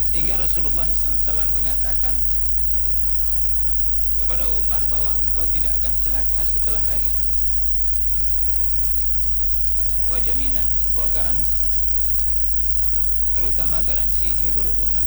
Sehingga Rasulullah SAW mengatakan kepada Umar bahwa engkau tidak akan celaka setelah hari ini. Wajaminan, sebuah garansi. Terutama garansi ini berhubungan